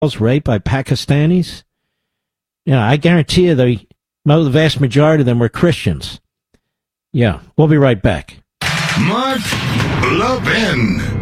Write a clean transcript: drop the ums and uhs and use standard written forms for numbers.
raped by Pakistanis. Yeah, I guarantee you the vast majority of them were Christians. Yeah, we'll be right back. Mark Levin.